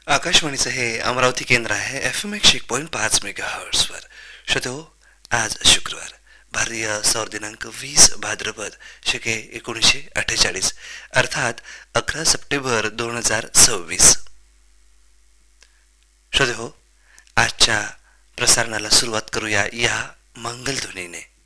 आकाशवाणीचं हे अमरावती केंद्र आहे FM 101.5 मेगाहर्ट्झवर. श्रोते हो, आज शुक्रवार, भारतीय सौर दिनांक 20 भाद्रपद शके 1948 अर्थात 11 सप्टेंबर 2026. श्रोते हो, आजच्या प्रसारणाला सुरुवात करूया या मंगलध्वनीने.